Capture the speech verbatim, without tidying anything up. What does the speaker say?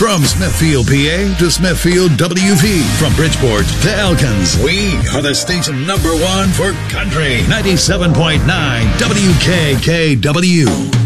From Smithfield, P A to Smithfield, W P. From Bridgeport to Elkins. We are the station number one for country. ninety-seven point nine W K K W.